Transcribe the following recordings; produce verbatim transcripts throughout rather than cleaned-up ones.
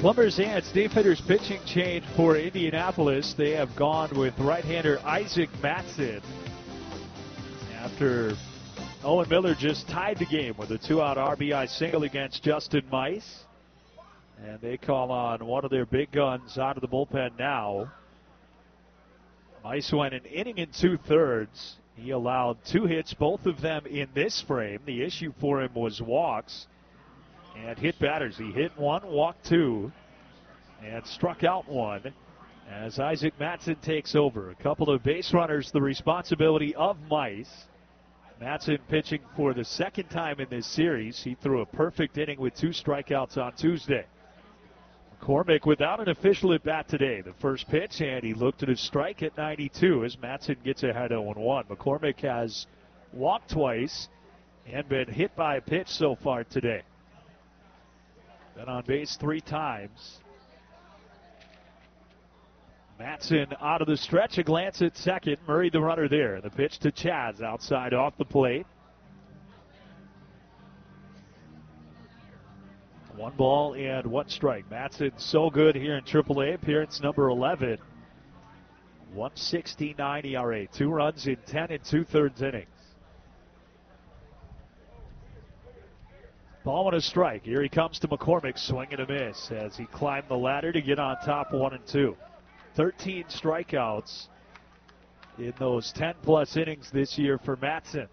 Plumbers and Steamfitters pitching change for Indianapolis. They have gone with right-hander Isaac Matson after Owen Miller just tied the game with a two-out R B I single against Justin Mice. And they call on one of their big guns out of the bullpen now. Mice went an inning and two-thirds. He allowed two hits, both of them in this frame. The issue for him was walks and hit batters. He hit one, walked two, and struck out one as Isaac Matson takes over. A couple of base runners, the responsibility of Mice. Matson pitching for the second time in this series. He threw a perfect inning with two strikeouts on Tuesday. McCormick without an official at bat today. The first pitch, and he looked at his strike at ninety-two as Matson gets ahead oh one. McCormick has walked twice and been hit by a pitch so far today. Been on base three times. Matson out of the stretch, a glance at second. Murray the runner there. The pitch to Chaz outside off the plate. One ball and one strike. Matson so good here in triple A. Appearance number eleven. one sixty-nine E R A. Two runs in ten and two-thirds innings. Ball and a strike. Here he comes to McCormick. Swing and a miss as he climbed the ladder to get on top one and two. thirteen strikeouts in those ten-plus innings this year for Matson.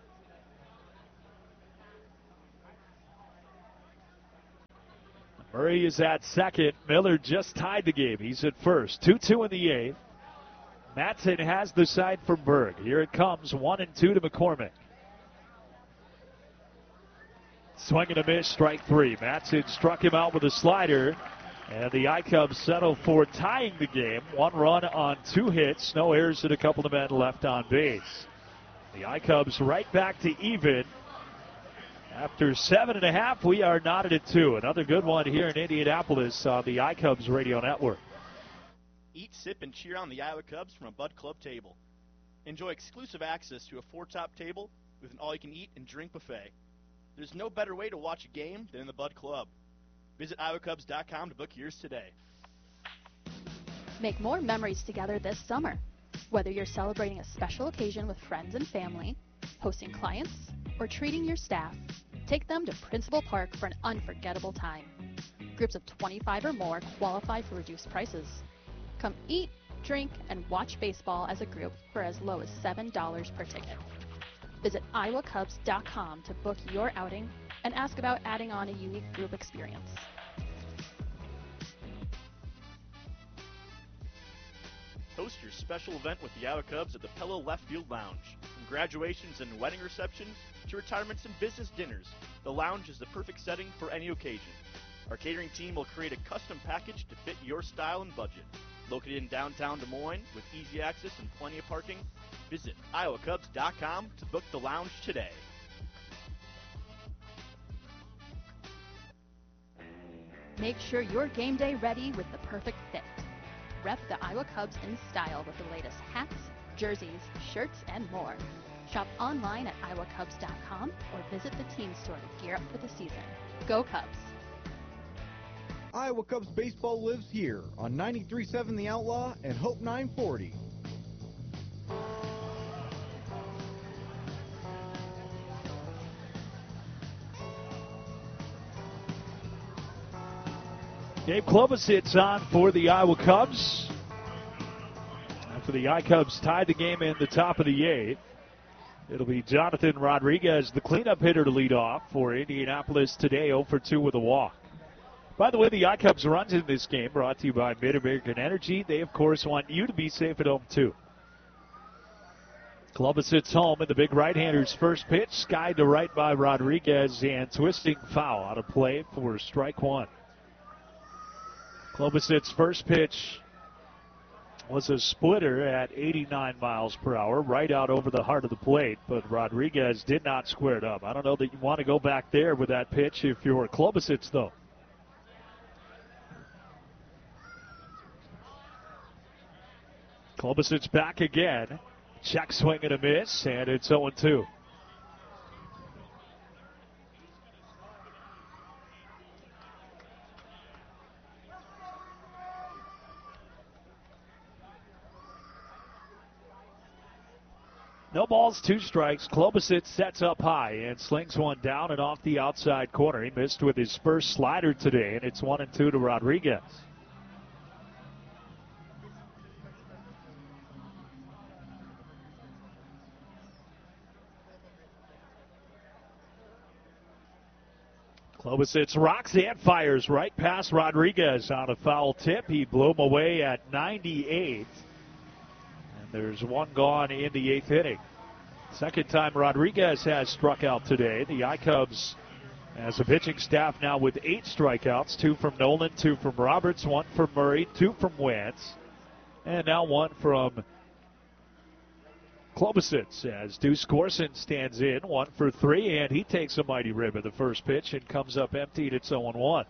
Murray is at second. Miller just tied the game. He's at first. two two in the eighth. Matson has the side from Berg. Here it comes. One and two to McCormick. Swing and a miss, strike three. Matson struck him out with a slider. And the I-Cubs settle for tying the game. One run on two hits. No errors and a couple of men left on base. The I-Cubs right back to even. After seven and a half, we are knotted at two. Another good one here in Indianapolis on the I-Cubs radio network. Eat, sip, and cheer on the Iowa Cubs from a Bud Club table. Enjoy exclusive access to a four-top table with an all-you-can-eat and drink buffet. There's no better way to watch a game than in the Bud Club. Visit iowa cubs dot com to book yours today. Make more memories together this summer. Whether you're celebrating a special occasion with friends and family, hosting clients, or treating your staff, take them to Principal Park for an unforgettable time. Groups of twenty-five or more qualify for reduced prices. Come eat, drink, and watch baseball as a group for as low as seven dollars per ticket. Visit iowa cubs dot com to book your outing and ask about adding on a unique group experience. Host your special event with the Iowa Cubs at the Pello Left Field Lounge. From graduations and wedding receptions to retirements and business dinners, the lounge is the perfect setting for any occasion. Our catering team will create a custom package to fit your style and budget. Located in downtown Des Moines with easy access and plenty of parking, visit iowa cubs dot com to book the lounge today. Make sure you're game day ready with the perfect fit. Rep the Iowa Cubs in style with the latest hats, jerseys, shirts, and more. Shop online at iowa cubs dot com or visit the team store to gear up for the season. Go Cubs! Iowa Cubs baseball lives here on ninety-three point seven The Outlaw and Hope nine forty. Gabe Klobuchar's on for the Iowa Cubs. After the I-Cubs tied the game in the top of the eighth, it'll be Jonathan Rodriguez, the cleanup hitter, to lead off for Indianapolis today, oh for two with a walk. By the way, the I-Cubs runs in this game brought to you by Mid-American Energy. They, of course, want you to be safe at home, too. Klobuchar's home, and the big right-hander's first pitch, skied to right by Rodriguez, and twisting foul out of play for strike one. Klobuchar's first pitch was a splitter at eighty-nine miles per hour, right out over the heart of the plate, but Rodriguez did not square it up. I don't know that you want to go back there with that pitch if you're Klobuchar, though. Klobuchar's back again. Check swing and a miss, and it's oh two. No balls, two strikes. Klobuchar sets up high and slings one down and off the outside corner. He missed with his first slider today, and it's one and two to Rodriguez. Klobuchar rocks and fires right past Rodriguez on a foul tip. He blew him away at ninety-eight. There's one gone in the eighth inning. Second time Rodriguez has struck out today. The I-Cubs as a pitching staff now with eight strikeouts. Two from Nolan, two from Roberts, one from Murray, two from Wentz. And now one from Klobuchar as Deuce Corson stands in. One for three, and he takes a mighty rib at the first pitch and comes up empty. It's oh one.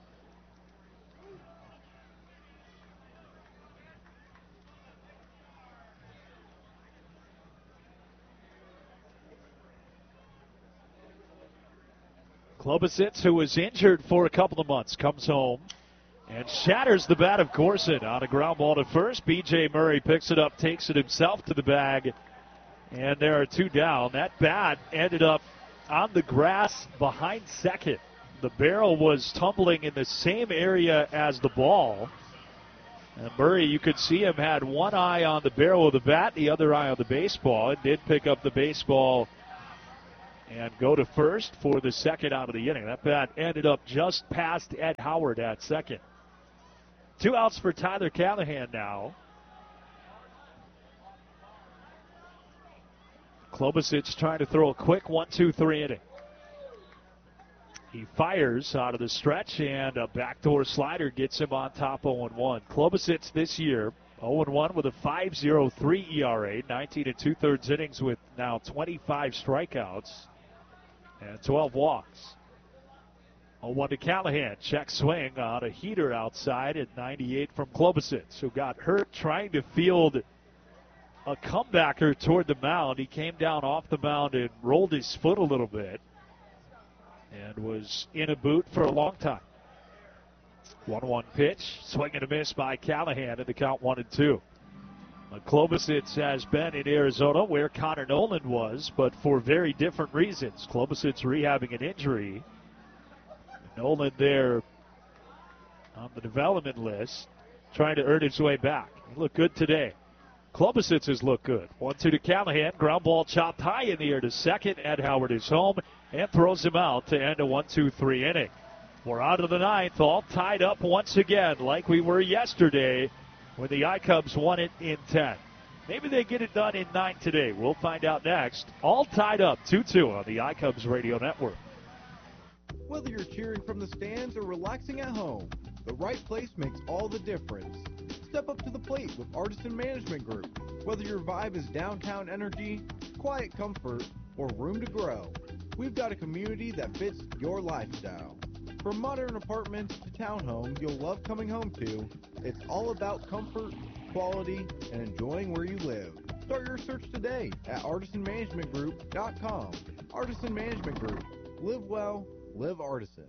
Klobuchar, who was injured for a couple of months, comes home and shatters the bat of Corson on a ground ball to first. B J Murray picks it up, takes it himself to the bag, and there are two down. That bat ended up on the grass behind second. The barrel was tumbling in the same area as the ball. And Murray, you could see him, had one eye on the barrel of the bat, the other eye on the baseball, and did pick up the baseball and go to first for the second out of the inning. That bat ended up just past Ed Howard at second. Two outs for Tyler Callahan now. Klobuchar trying to throw a quick one two three inning. He fires out of the stretch, and a backdoor slider gets him on top oh one. Klobuchar this year oh one with a five point oh three E R A, nineteen and two-thirds innings with now twenty-five strikeouts and twelve walks. oh one to Callahan. Check swing on a heater outside at ninety-eight from Klobuchar, who got hurt trying to field a comebacker toward the mound. He came down off the mound and rolled his foot a little bit and was in a boot for a long time. one one pitch. Swing and a miss by Callahan at the count one and two. Klobuchar has been in Arizona where Connor Nolan was, but for very different reasons. Klobuchar rehabbing an injury. Nolan there on the development list, trying to earn his way back. He looked good today. Klobuchar has looked good. one two to Callahan. Ground ball chopped high in the air to second. Ed Howard is home and throws him out to end a one two three inning. We're out of the ninth, all tied up once again like we were yesterday when the I-Cubs won it in ten. Maybe they get it done in nine today. We'll find out next. All tied up two two on the I-Cubs Radio Network. Whether you're cheering from the stands or relaxing at home, the right place makes all the difference. Step up to the plate with Artisan Management Group. Whether your vibe is downtown energy, quiet comfort, or room to grow, we've got a community that fits your lifestyle. From modern apartments to townhomes you'll love coming home to, it's all about comfort, quality, and enjoying where you live. Start your search today at artisan management group dot com. Artisan Management Group. Live well, live Artisan.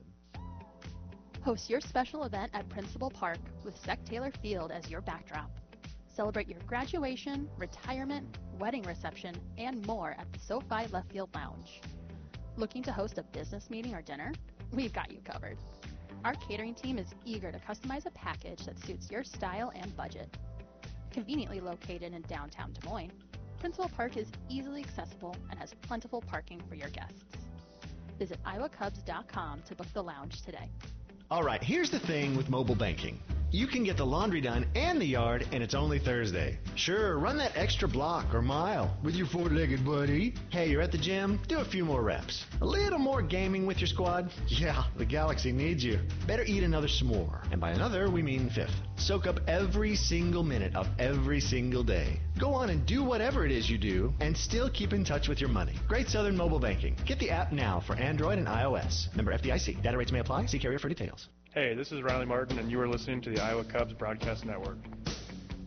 Host your special event at Principal Park with Sec Taylor Field as your backdrop. Celebrate your graduation, retirement, wedding reception, and more at the SoFi Left Field Lounge. Looking to host a business meeting or dinner? We've got you covered. Our catering team is eager to customize a package that suits your style and budget. Conveniently located in downtown Des Moines, Principal Park is easily accessible and has plentiful parking for your guests. Visit iowa cubs dot com to book the lounge today. All right, here's the thing with mobile banking. You can get the laundry done and the yard, and it's only Thursday. Sure, run that extra block or mile with your four-legged buddy. Hey, you're at the gym? Do a few more reps. A little more gaming with your squad? Yeah, the Galaxy needs you. Better eat another s'more. And by another, we mean fifth. Soak up every single minute of every single day. Go on and do whatever it is you do, and still keep in touch with your money. Great Southern Mobile Banking. Get the app now for Android and iOS. Member F D I C. Data rates may apply. See carrier for details. Hey, this is Riley Martin, and you are listening to the Iowa Cubs Broadcast Network.